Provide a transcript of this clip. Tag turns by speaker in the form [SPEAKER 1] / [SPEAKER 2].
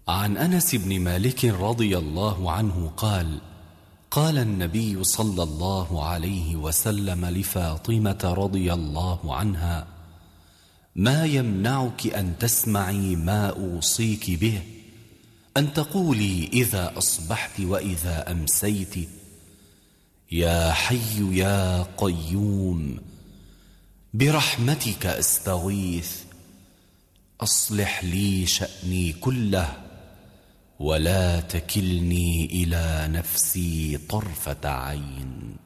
[SPEAKER 1] عن أنس بن مالك رضي الله عنه قال: قال النبي صلى الله عليه وسلم لفاطمة رضي الله عنها: ما يمنعك أن تسمعي ما أوصيك به، أن تقولي إذا أصبحت وإذا أمسيت: يا حي يا قيوم برحمتك أستغيث، أصلح لي شأني كله ولا تكلني إلى نفسي طرفة عين.